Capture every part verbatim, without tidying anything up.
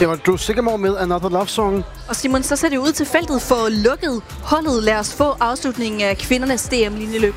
Det var Drew Sigamore med Another Love Song. Og Simon, så ser det ud til feltet for lukket holdet. Lad os få afslutningen af kvindernes D M-linjeløb.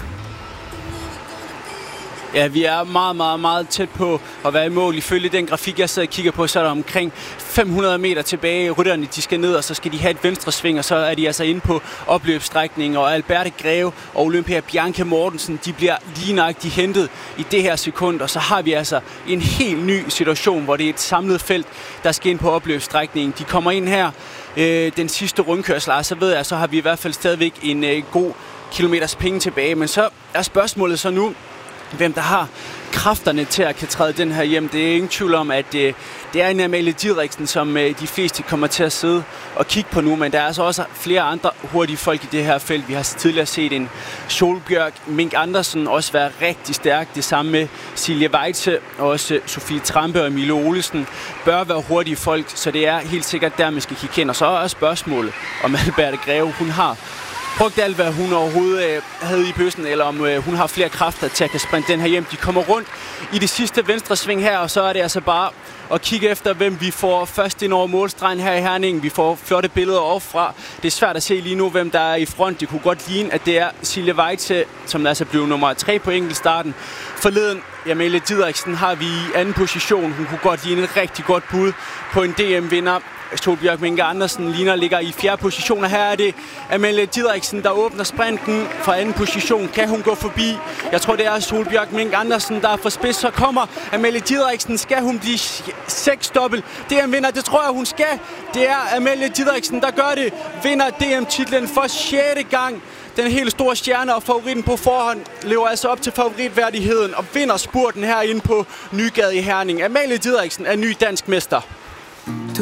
Ja, vi er meget, meget, meget tæt på at være i mål. Ifølge den grafik, jeg sidder og kigger på, så er der omkring fem hundrede meter tilbage. Rytterne, de skal ned, og så skal de have et venstre sving, og så er de altså inde på opløbsstrækningen. Og Alberte Greve og Olympia Bianca Mortensen, de bliver lige nøjagtigt hentet i det her sekund. Og så har vi altså en helt ny situation, hvor det er et samlet felt, der skal ind på opløbsstrækningen. De kommer ind her øh, den sidste rundkørsel, og så ved jeg, så har vi i hvert fald stadigvæk en øh, god kilometers penge tilbage. Men så er spørgsmålet så nu, hvem der har kræfterne til at kan træde den her hjem. Det er ingen tvivl om, at øh, det er en Amalie Didriksen, som øh, de fleste kommer til at sidde og kigge på nu, men der er altså også flere andre hurtige folk i det her felt. Vi har tidligere set en Solbjørg Mink Andersen også være rigtig stærk. Det samme med Silje Weitze, og også Sofie Trampe og Emilie Olesen bør være hurtige folk, så det er helt sikkert der, man skal kigge ind. Og så er spørgsmålet, om Alberte Greve, hun har brugt alt, hvad hun overhovedet øh, havde i bøssen, eller om øh, hun har flere kræfter til at kan sprinte den her hjem. De kommer rundt i det sidste venstre sving her, og så er det altså bare at kigge efter, hvem vi får først ind over målstregen her i Herning. Vi får flotte billeder overfra. Det er svært at se lige nu, hvem der er i front. Det kunne godt ligne, at det er Silje Weitze, som altså blev nummer tre på enkeltstarten. Forleden, Amalie Didriksen har vi i anden position. Hun kunne godt ligne et rigtig godt bud på en D M-vinder. Solbjørg Minke Andersen ligner ligger i fjerde position, og her er det Amalie Didriksen, der åbner sprinten fra anden position. Kan hun gå forbi? Jeg tror, det er Solbjørg Minke Andersen, der er for spids. Så kommer Amalie Didriksen. Skal hun blive seks dobbelt D M-vinder? Det tror jeg, hun skal. Det er Amalie Didriksen, der gør det. Vinder D M-titlen for sjette gang. Den helt store stjerne og favoritten på forhånd lever altså op til favoritværdigheden og vinder spurten herinde på Nygade i Herning. Amalie Didriksen er ny dansk mester.